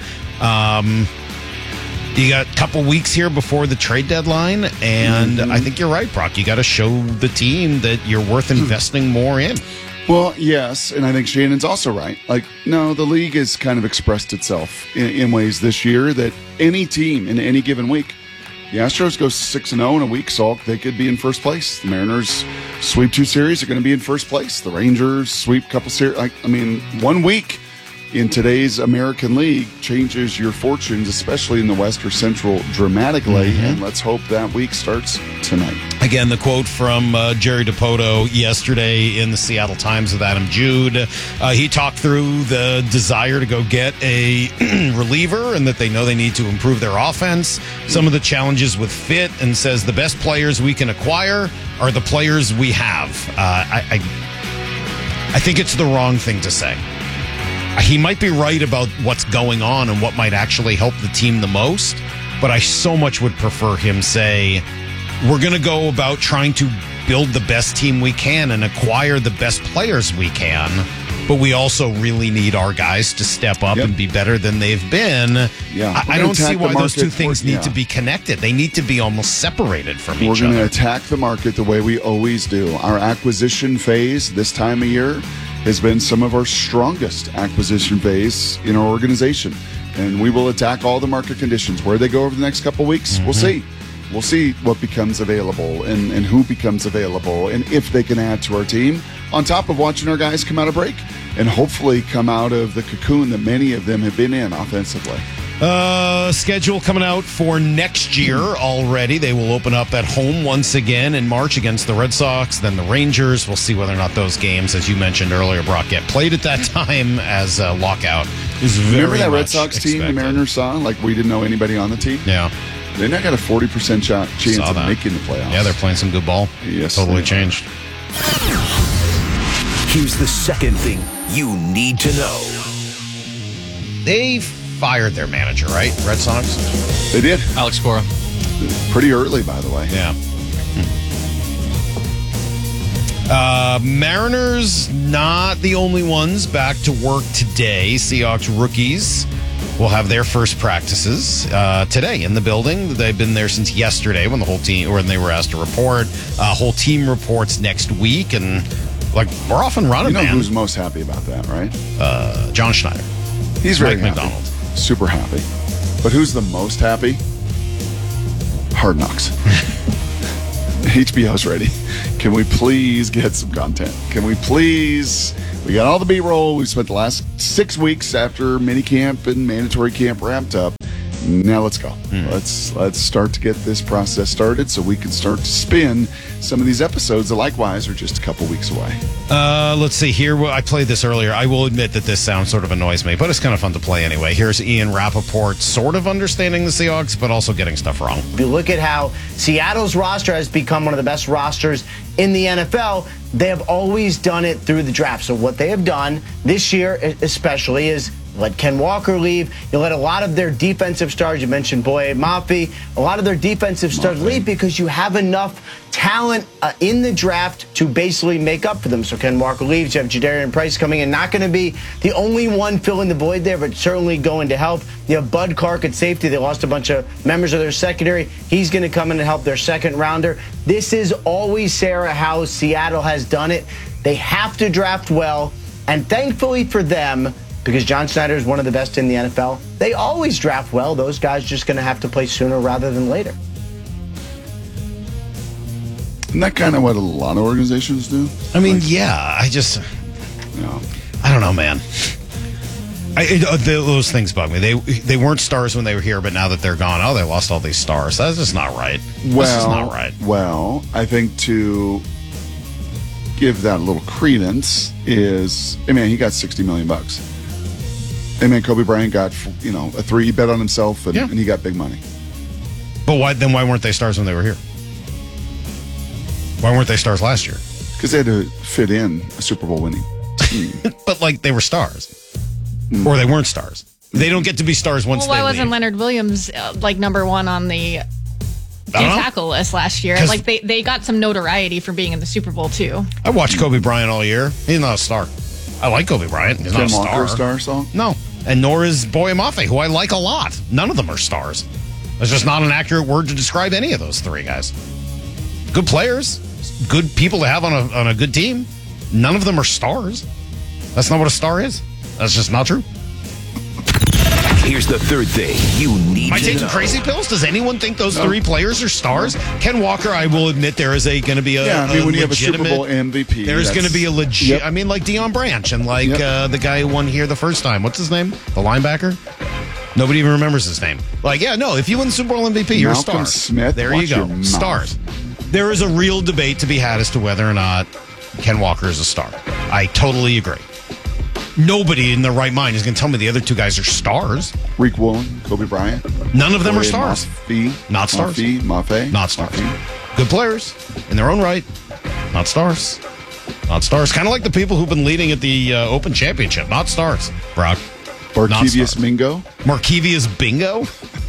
You got a couple weeks here before the trade deadline, and I think you're right, Brock. You got to show the team that you're worth investing more in. Well, yes, and I think Shannon's also right. No, the league has kind of expressed itself in ways this year that any team in any given week, the Astros go 6-0 in a week, Salk, they could be in first place. The Mariners sweep 2 series, are going to be in first place. The Rangers sweep a couple series. 1 week in today's American League changes your fortunes, especially in the West or Central, dramatically. And let's hope that week starts tonight. Again, the quote from Jerry Dipoto yesterday in the Seattle Times with Adam Jude. He talked through the desire to go get a reliever and that they know they need to improve their offense. Some of the challenges with fit, and says the best players we can acquire are the players we have. I think it's the wrong thing to say. He might be right about what's going on and what might actually help the team the most, but I so much would prefer him say, we're going to go about trying to build the best team we can and acquire the best players we can, but we also really need our guys to step up and be better than they've been. Yeah, I don't see why those two things need to be connected. They need to be almost separated from each other. We're going to attack the market the way we always do. Our acquisition phase this time of year has been some of our strongest acquisition phase in our organization. And we will attack all the market conditions. Where they go over the next couple of weeks, we'll see. We'll see what becomes available and who becomes available and if they can add to our team, on top of watching our guys come out of break and hopefully come out of the cocoon that many of them have been in offensively. Schedule coming out for next year already. They will open up at home once again in March against the Red Sox, then the Rangers. We'll see whether or not those games, as you mentioned earlier, Brock, get played at that time, as lockout is very Remember that Red much Sox team expected. the Mariners saw? Like, we didn't know anybody on the team? Yeah. They now got a 40% chance of making the playoffs. Yeah, they're playing some good ball. Yes, totally they are. changed. Here's the second thing you need to know. They fired their manager, right? Red Sox? They did. Alex Cora. Pretty early, by the way. Yeah. Mariners, not the only ones back to work today. Seahawks rookies will have their first practices today in the building. They've been there since yesterday when the whole team, or when they were asked to report. Whole team reports next week, and like we're off and running. You know man. who's most happy about that, right? John Schneider. He's very Mike happy. McDonald. Super happy. But who's the most happy? Hard Knocks. HBO's ready. Can we please get some content? Can we please? We got all the B-roll. We spent the last 6 weeks after minicamp and mandatory camp wrapped up. Now let's go. Let's start to get this process started so we can start to spin some of these episodes that likewise are just a couple weeks away. Let's see here. Well, I played this earlier. I will admit that this sound sort of annoys me, but it's kind of fun to play anyway. Here's Ian Rappaport sort of understanding the Seahawks, but also getting stuff wrong. If you look at how Seattle's roster has become one of the best rosters in the NFL, they have always done it through the draft. So what they have done this year especially is let Ken Walker leave. You let a lot of their defensive stars, you mentioned Boye Mafe, a lot of their defensive stars leave because you have enough talent in the draft to basically make up for them. So Ken Walker leaves. You have Jadarian Price coming in. Not going to be the only one filling the void there, but certainly going to help. You have Bud Clark at safety. They lost a bunch of members of their secondary. He's going to come in and help their second rounder. This is always, Sarah, how Seattle has done it. They have to draft well, and thankfully for them, because John Schneider is one of the best in the NFL, they always draft well. Those guys just going to have to play sooner rather than later. Isn't that kind of what a lot of organizations do? I mean, yeah. I just, I don't know, man. Those things bug me. They weren't stars when they were here, but now that they're gone, they lost all these stars. That's just not right. This is not right. Well, I think to give that a little credence is, he got $60 million. Kobe Bryant got, a 3. He bet on himself, and he got big money. But why weren't they stars when they were here? Why weren't they stars last year? Because they had to fit in a Super Bowl winning team. But they were stars, or they weren't stars. They don't get to be stars once. Why they wasn't leave. Leonard Williams number one on the tackle list last year? They got some notoriety for being in the Super Bowl too. I watched Kobe Bryant all year. He's not a star. I like Kobe Bryant. He's not a star. Walker star song? No, and nor is Boye Mafe, who I like a lot. None of them are stars. That's just not an accurate word to describe any of those three guys. Good players, good people to have on a good team. None of them are stars. That's not what a star is. That's just not true. Here's the third thing you need Am I to taking know. crazy pills? Does anyone think those three players are stars? Ken Walker, I will admit, there is going to be a when you have a Super legitimate- Bowl MVP, There's going to be a legit. Yep. I mean, like Deion Branch and the guy who won here the first time. What's his name? The linebacker. Nobody even remembers his name. If you win the Super Bowl MVP, you're a star. Malcolm Smith, There watch you go. your mouth. Stars. There is a real debate to be had as to whether or not Ken Walker is a star. I totally agree. Nobody in their right mind is going to tell me the other two guys are stars. Reek Woolen, Kobe Bryant. None of them are Boye stars. Mafe, Not stars. Mafe. Not stars. Good players in their own right. Not stars. Not stars. Kind of like the people who've been leading at the Open Championship. Not stars. Brock. Barkevius Mingo. Markevius Bingo?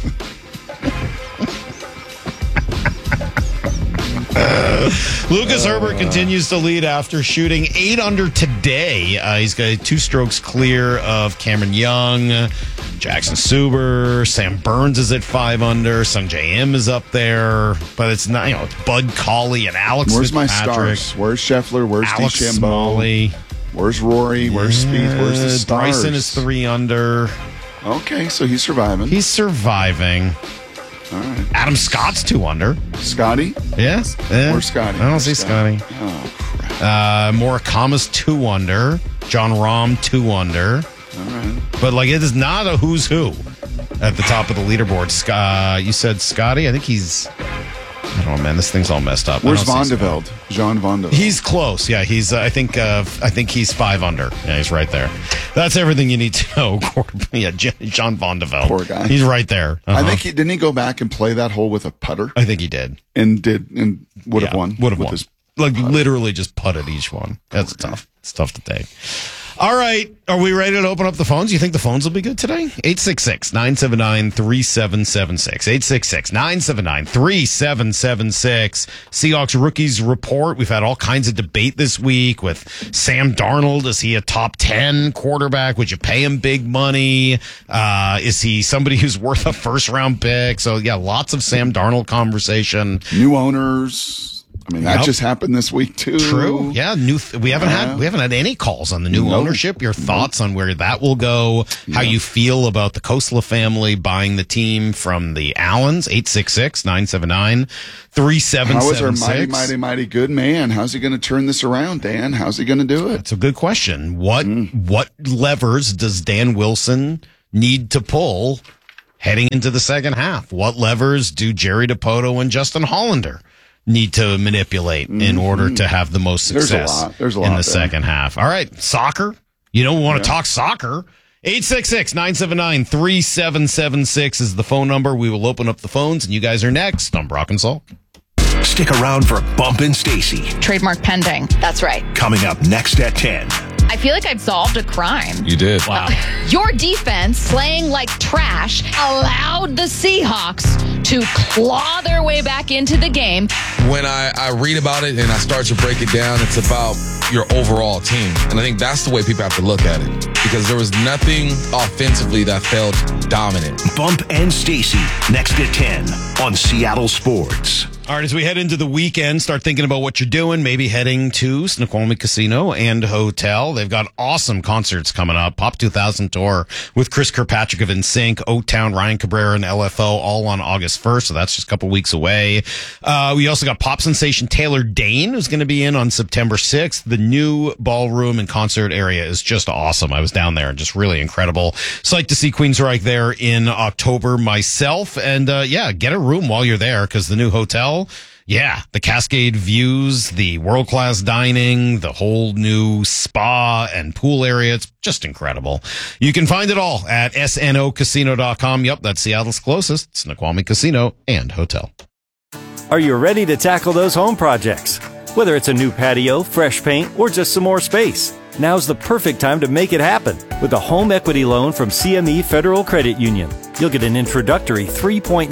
Lucas Herbert continues to lead after shooting 8 under today. He's got 2 strokes clear of Cameron Young, Jackson Suber, Sam Burns is at 5 under, Sung J M is up there, but it's not. It's Bud Cauley and Alex. Where's my Fitzpatrick. stars? Where's Scheffler? Where's Alex DeChambeau? Smalley. Where's Rory? Where's Spieth? Where's the stars? Bryson is 3 under. Okay, so he's surviving. He's surviving. All right. Adam Scott's 2 under. Scotty? Yes. Where's Scotty? I don't see Scotty. Oh, crap. Morikawa's 2 under. John Rahm 2 under. All right. But it is not a who's who at the top of the leaderboard. You said Scotty? I think he's... I don't know, man. This thing's all messed up. Where's Van de Velde? Jean Van de Velde. He's close. Yeah, he's. I think he's 5 under. Yeah, he's right there. That's everything you need to know. Yeah, Jean Van de Velde. Poor guy. He's right there. I think didn't he go back and play that hole with a putter? I think he did. And would have won. Would have won. Literally just putted each one. That's tough. It's tough to take. All right. Are we ready to open up the phones? You think the phones will be good today? 866-979-3776. 866-979-3776. Seahawks rookies report. We've had all kinds of debate this week with Sam Darnold. Is he a top 10 quarterback? Would you pay him big money? Is he somebody who's worth a first-round pick? So, yeah, lots of Sam Darnold conversation. New owners. I mean, that just happened this week too. True. Yeah. We haven't had any calls on the new ownership. Your thoughts on where that will go? How you feel about the Kosla family buying the team from the Allens? 866-979-3776. How is our mighty good man? How's he going to turn this around, Dan? How's he going to do it? That's a good question. What levers does Dan Wilson need to pull heading into the second half? What levers do Jerry Dipoto and Justin Hollander need to manipulate in order to have the most success There's a lot in the second half? All right, soccer. You don't want to talk soccer. 866-979-3776 is the phone number. We will open up the phones, and you guys are next on Brock and Salk. Stick around for Bump and Stacy. Trademark pending. That's right. Coming up next at 10. I feel like I've solved a crime. You did. Wow. Your defense, playing like trash, allowed the Seahawks to claw their way back into the game. When I read about it and I start to break it down, it's about your overall team. And I think that's the way people have to look at it. Because there was nothing offensively that felt dominant. Bump and Stacy, next at 10 on Seattle Sports. All right, as we head into the weekend, start thinking about what you're doing, maybe heading to Snoqualmie Casino and Hotel. They've got awesome concerts coming up. Pop 2000 Tour with Chris Kirkpatrick of NSYNC, O-Town, Ryan Cabrera, and LFO all on August 1st, so that's just a couple weeks away. We also got pop sensation Taylor Dane, who's going to be in on September 6th. The new ballroom and concert area is just awesome. I was down there and just really incredible. Psyched to see Queensryche there in October myself. And get a room while you're there because the new hotel, the Cascade views, the world-class dining, the whole new spa and pool area. It's just incredible. You can find it all at snocasino.com. Yep, that's Seattle's closest Snoqualmie Casino and Hotel. Are you ready to tackle those home projects? Whether it's a new patio, fresh paint, or just some more space, now's the perfect time to make it happen with a home equity loan from CME Federal Credit Union. You'll get an introductory 3.99%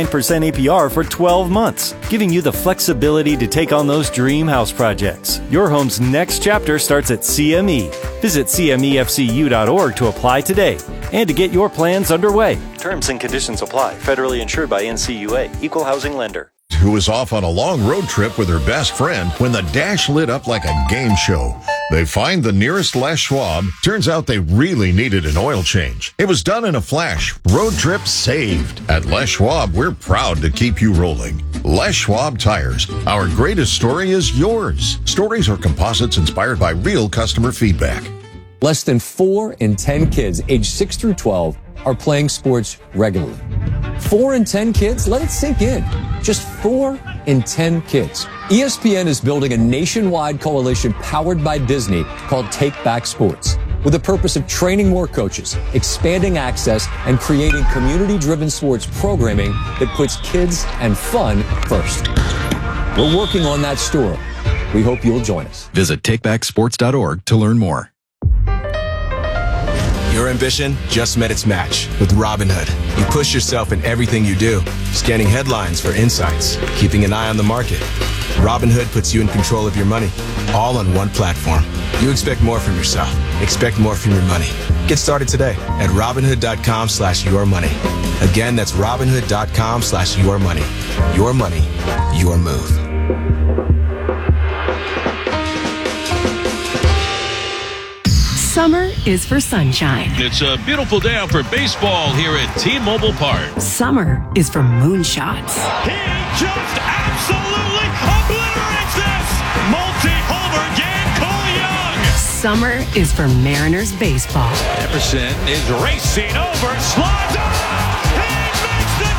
APR for 12 months, giving you the flexibility to take on those dream house projects. Your home's next chapter starts at CME. Visit CMEFCU.org to apply today and to get your plans underway. Terms and conditions apply. Federally insured by NCUA. Equal housing lender. Who was off on a long road trip with her best friend when the dash lit up like a game show. They find the nearest Les Schwab. Turns out they really needed an oil change. It was done in a flash. Road trip saved. At Les Schwab, we're proud to keep you rolling. Les Schwab Tires. Our greatest story is yours. Stories are composites inspired by real customer feedback. Less than 4 in 10 kids aged 6 through 12 are playing sports regularly. 4 in 10 kids? Let it sink in. Just 4 in 10 kids. ESPN is building a nationwide coalition powered by Disney called Take Back Sports, with the purpose of training more coaches, expanding access, and creating community-driven sports programming that puts kids and fun first. We're working on that story. We hope you'll join us. Visit takebacksports.org to learn more. Your ambition just met its match with Robinhood. You push yourself in everything you do, scanning headlines for insights, keeping an eye on the market. Robinhood puts you in control of your money, all on one platform. You expect more from yourself. Expect more from your money. Get started today at Robinhood.com/yourmoney. Again, that's Robinhood.com/yourmoney. Your money, your move. Summer is for sunshine. It's a beautiful day out for baseball here at T-Mobile Park. Summer is for moonshots. He just absolutely obliterates this! Multi-homer Summer is for Mariners baseball. Emerson is racing over, slides up, he makes the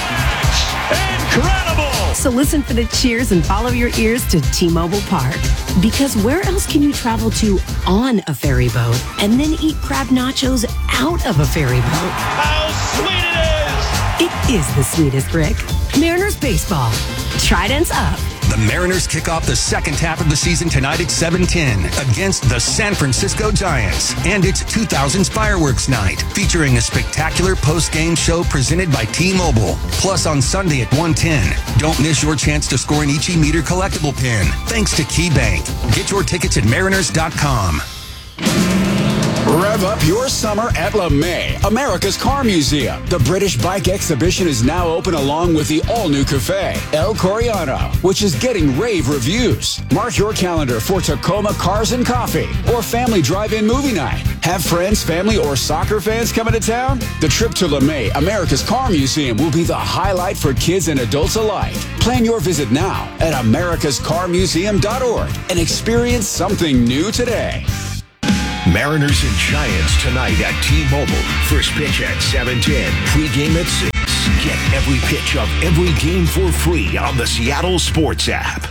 catch! Incredible! So listen for the cheers and follow your ears to T-Mobile Park. Because where else can you travel to on a ferry boat and then eat crab nachos out of a ferry boat? How sweet it is! It is the sweetest, Rick. Mariners baseball. Tridents up. The Mariners kick off the second half of the season tonight at 7:10 against the San Francisco Giants. And it's 2000's Fireworks Night, featuring a spectacular post-game show presented by T-Mobile. Plus on Sunday at 1:10, don't miss your chance to score an Ichi Meter collectible pin, thanks to KeyBank. Get your tickets at Mariners.com. Rev up your summer at LeMay, America's Car Museum. The British Bike Exhibition is now open along with the all-new cafe, El Coriano, which is getting rave reviews. Mark your calendar for Tacoma Cars and Coffee or family drive-in movie night. Have friends, family, or soccer fans coming to town? The trip to LeMay, America's Car Museum will be the highlight for kids and adults alike. Plan your visit now at americascarmuseum.org and experience something new today. Mariners and Giants tonight at T-Mobile. First pitch at 7:10. Pre-game at 6. Get every pitch of every game for free on the Seattle Sports app.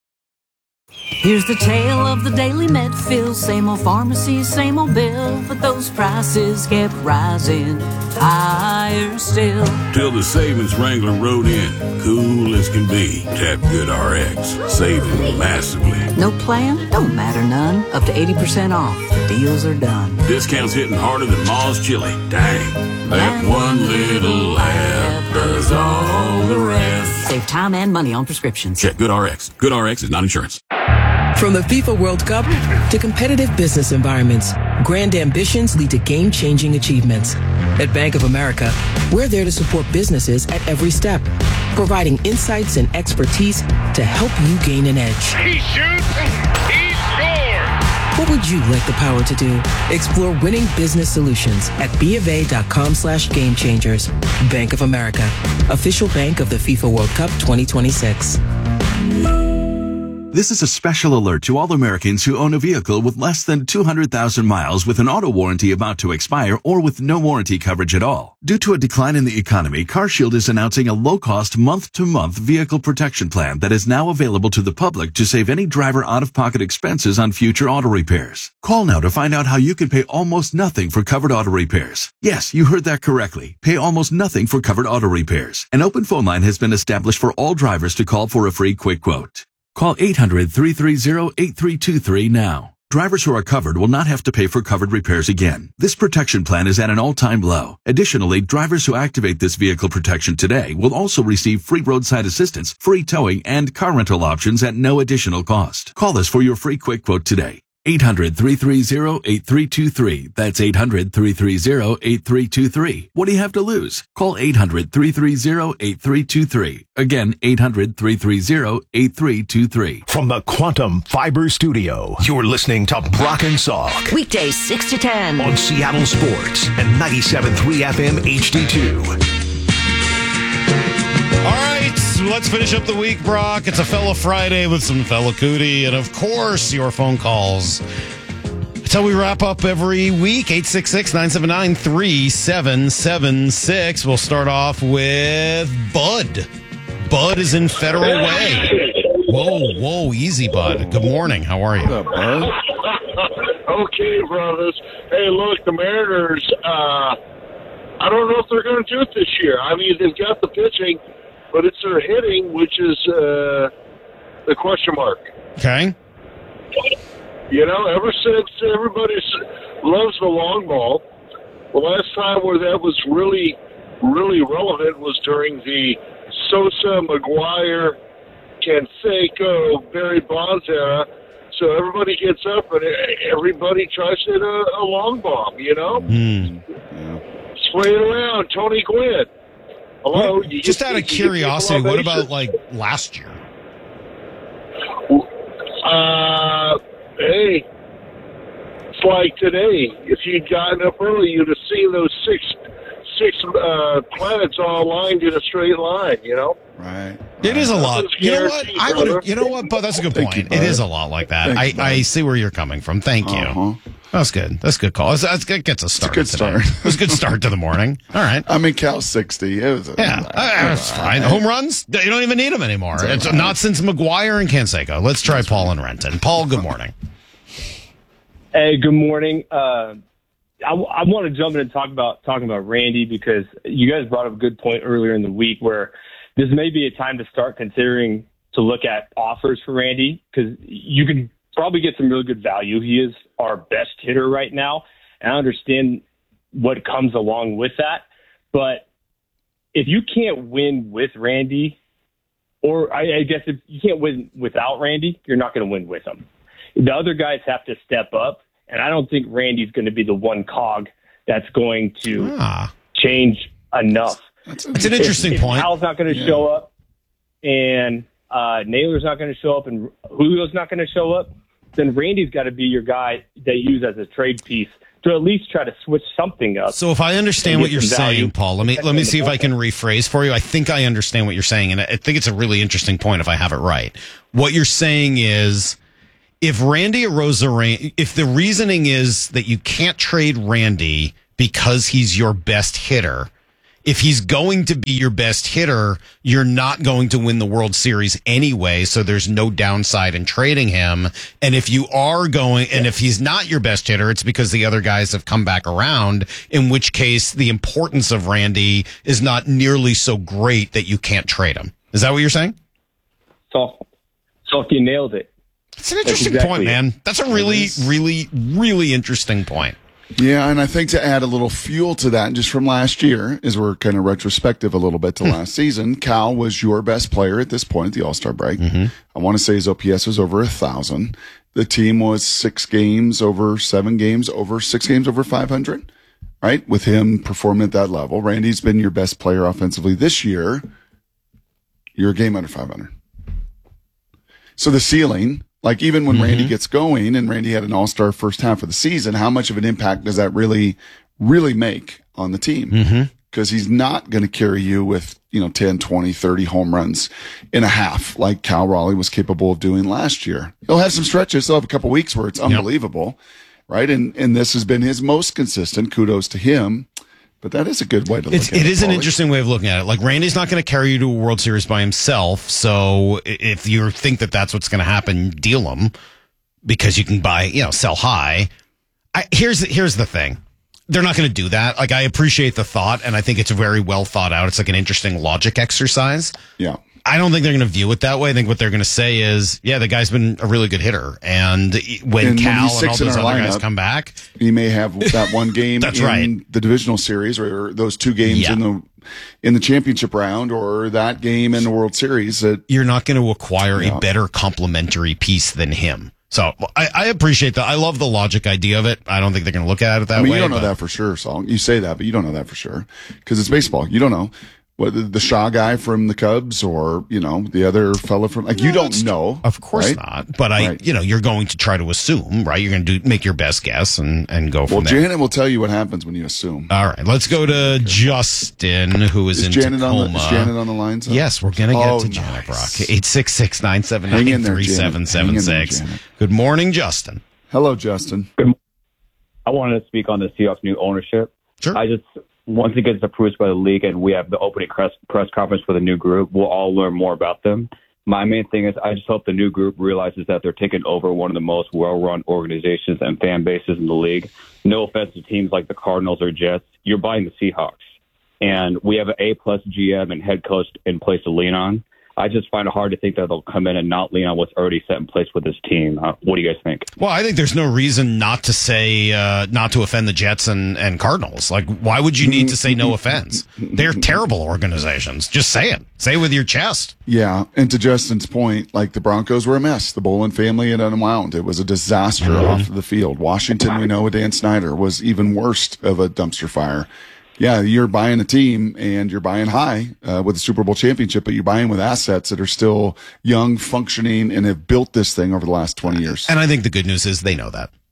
Here's the tale of the Daily Medfield. Same old pharmacy, same old bill, but those prices kept rising higher still. Till the savings Wrangler rode in, cool as can be. Tap GoodRx, saving massively. No plan? Don't matter none. Up to 80% off. Deals are done. Discounts hitting harder than Ma's chili. Dang, that one little app does all the rest. Save time and money on prescriptions. Check GoodRx. GoodRx is not insurance. From the FIFA World Cup to competitive business environments, grand ambitions lead to game-changing achievements. At Bank of America, we're there to support businesses at every step, providing insights and expertise to help you gain an edge. He shoots, he scores! What would you like the power to do? Explore winning business solutions at BofA.com/gamechangers. Bank of America, official bank of the FIFA World Cup 2026. This is a special alert to all Americans who own a vehicle with less than 200,000 miles with an auto warranty about to expire or with no warranty coverage at all. Due to a decline in the economy, CarShield is announcing a low-cost month-to-month vehicle protection plan that is now available to the public to save any driver out-of-pocket expenses on future auto repairs. Call now to find out how you can pay almost nothing for covered auto repairs. Yes, you heard that correctly. Pay almost nothing for covered auto repairs. An open phone line has been established for all drivers to call for a free quick quote. Call 800-330-8323 now. Drivers who are covered will not have to pay for covered repairs again. This protection plan is at an all-time low. Additionally, drivers who activate this vehicle protection today will also receive free roadside assistance, free towing, and car rental options at no additional cost. Call us for your free quick quote today. 800-330-8323. That's 800-330-8323. What do you have to lose? Call 800-330-8323. Again, 800-330-8323. From the Quantum Fiber Studio, you're listening to Brock and Salk. Weekdays 6 to 10. On Seattle Sports and 97.3 FM HD2. All right, let's finish up the week, Brock. It's a Fellow Friday with some Fellow Cootie, and of course, your phone calls. That's how we wrap up every week. 866-979-3776. We'll start off with Bud. Bud is in Federal Way. Whoa, easy, Bud. Good morning. How are you? What's up, Bud? Okay, brothers. Hey, look, the Mariners, I don't know if they're going to do it this year. I mean, they've got the pitching, but it's their hitting, which is the question mark. Okay. You know, ever since everybody loves the long ball, the last time where that was really, really relevant was during the Sosa, McGuire, Canseco, Barry Bonds era. So everybody gets up and everybody tries to hit a long bomb, you know? Spray it around, Tony Gwynn. Hello? Just out of curiosity, what about, like, last year? Hey, it's like today. If you'd gotten up early, you'd have seen those six 6 planets all aligned in a straight line, you know? Right. It is a lot. Nothing's You know what? guaranteed, You know what? But that's a good point. It is a lot like that. Thank you, I see where you're coming from. Thank you. That's good. That's a good call. That gets us started. It's a good start. It was a good start to the morning. All right. I mean, Cal's 60. It was That's fine. Home runs? You don't even need them anymore. It's not since McGuire and Canseco. Let's try Paul and Renton. Paul, good morning. Hey, good morning. I want to jump in and talking about Randy, because you guys brought up a good point earlier in the week where this may be a time to start considering to look at offers for Randy, because you can probably get some really good value. He is our best hitter right now, and I understand what comes along with that. But if you can't win with Randy, or I guess if you can't win without Randy, you're not going to win with him. The other guys have to step up, and I don't think Randy's going to be the one cog that's going to change enough. That's an interesting point. If Al's not going to show up, and Naylor's not going to show up, and Julio's not going to show up, then Randy's got to be your guy that you use as a trade piece to at least try to switch something up. So if I understand what you're saying, Paul, let me see if I can rephrase for you. I think I understand what you're saying, and I think it's a really interesting point if I have it right. What you're saying is, if Randy Arozarena, if the reasoning is that you can't trade Randy because he's your best hitter, if he's going to be your best hitter, you're not going to win the World Series anyway, so there's no downside in trading him. And if you are going, and if he's not your best hitter, it's because the other guys have come back around, in which case the importance of Randy is not nearly so great that you can't trade him. Is that what you're saying? So you nailed it. It's an interesting point, man. That's a really, really, really interesting point. Yeah, and I think to add a little fuel to that, just from last year, as we're kind of retrospective a little bit to last season, Cal was your best player at this point at the All-Star break. I want to say his OPS was over 1,000. The team was 6 games over 7 games over 6 games over 500, right? With him performing at that level. Randy's been your best player offensively this year. You're a game under 500. So the ceiling, like even when Randy gets going, and Randy had an all-star first half of the season, how much of an impact does that really, really make on the team? Because he's not going to carry you with, 10, 20, 30 home runs in a half like Cal Raleigh was capable of doing last year. He'll have some stretches. He'll have a couple weeks where it's unbelievable, right? And this has been his most consistent. Kudos to him. But that is a good way to look at it. It is an interesting way of looking at it. Like, Randy's not going to carry you to a World Series by himself. So if you think that that's what's going to happen, deal him, because you can buy, sell high. Here's the thing. They're not going to do that. Like, I appreciate the thought, and I think it's very well thought out. It's like an interesting logic exercise. Yeah. I don't think they're going to view it that way. I think what they're going to say is, yeah, the guy's been a really good hitter. And when Cal and all those other guys come back, he may have that one game that's in right. the divisional series, or those 2 games in the championship round, or that game in the World Series. That you're not going to acquire a better complementary piece than him. So I appreciate that. I love the logic idea of it. I don't think they're going to look at it that way. You don't know that for sure, Saul. You say that, but you don't know that for sure because it's baseball. You don't know. What, the Shaw guy from the Cubs, or the other fella from you don't know. Of course right? not. But you're going to try to assume, right? You're going to make your best guess and go from there. Well, Janet will tell you what happens when you assume. All right, let's go to Justin, who is in Tacoma. Is Janet on the line? So? Yes, we're going to get to Janet Brock. 866-979-3776. Good morning, Justin. Hello, Justin. I wanted to speak on the Seahawks' new ownership. Sure. Once it gets approved by the league and we have the opening press conference for the new group, we'll all learn more about them. My main thing is I just hope the new group realizes that they're taking over one of the most well-run organizations and fan bases in the league. No offense to teams like the Cardinals or Jets. You're buying the Seahawks. And we have an A-plus GM and head coach in place to lean on. I just find it hard to think that they'll come in and not lean on what's already set in place with this team. What do you guys think? Well, I think there's no reason not to say, not to offend the Jets and Cardinals. Like, why would you need to say no offense? They're terrible organizations. Just say it. Say it with your chest. Yeah. And to Justin's point, the Broncos were a mess. The Bolin family had unwound. It was a disaster off the field. Washington, we know with Dan Snyder, was even worse of a dumpster fire. Yeah, you're buying a team and you're buying high with a Super Bowl championship, but you're buying with assets that are still young, functioning, and have built this thing over the last 20 years. And I think the good news is they know that.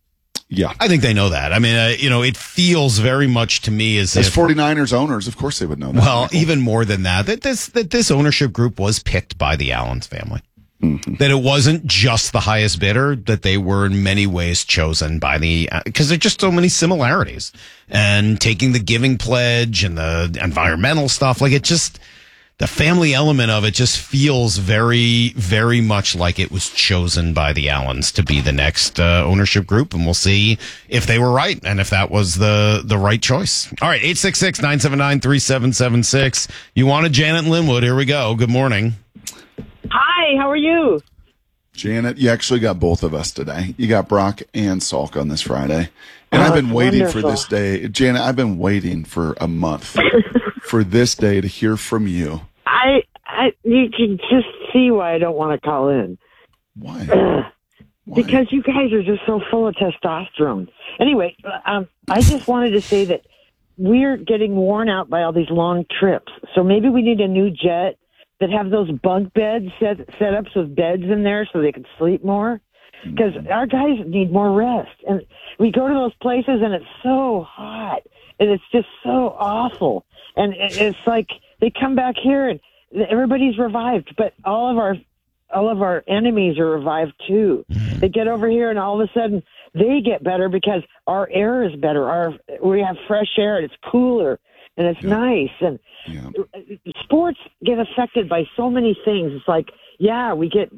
Yeah. I think they know that. I mean, it feels very much to me as if 49ers owners, of course they would know that. Well, even more than that this ownership group was picked by the Allens family. Mm-hmm. That it wasn't just the highest bidder, that they were in many ways chosen by because there are just so many similarities. And taking the giving pledge and the environmental stuff, like it just, the family element of it just feels very, very much like it was chosen by the Allens to be the next ownership group. And we'll see if they were right and if that was the right choice. All right, 866-979-3776. You wanted Janet and Linwood. Here we go. Good morning. Hi, how are you? Janet, you actually got both of us today. You got Brock and Salk on this Friday. And I've been waiting for this day. Janet, I've been waiting for a month for this day to hear from you. You can just see why I don't want to call in. Why? Because you guys are just so full of testosterone. Anyway, I just wanted to say that we're getting worn out by all these long trips. So maybe we need a new jet that have those bunk beds setups with beds in there so they can sleep more. Because our guys need more rest. And we go to those places and it's so hot and it's just so awful. And it's like they come back here and everybody's revived, but all of our enemies are revived too. They get over here and all of a sudden they get better because our air is better. We have fresh air and it's cooler and it's nice. And sports get affected by so many things. It's like, we get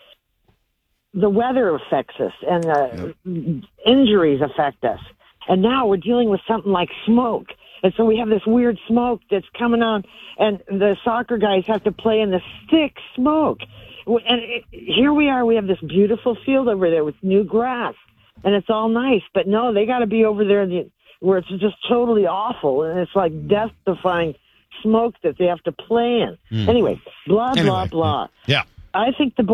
the weather affects us and injuries affect us. And now we're dealing with something like smoke. And so we have this weird smoke that's coming on, and the soccer guys have to play in the thick smoke. And here we are. We have this beautiful field over there with new grass, and it's all nice. But no, they got to be over there where it's just totally awful, and it's like death-defying smoke that they have to play in. Blah, blah, blah. Yeah. I think the